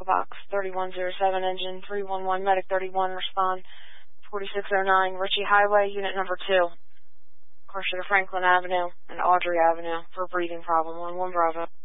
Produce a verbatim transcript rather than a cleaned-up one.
Echo Box thirty-one oh seven, engine three one one, medic thirty-one, respond forty-six oh nine, Ritchie Highway, unit number two. Corsica Franklin Avenue and Audrey Avenue for a breathing problem on one Bravo.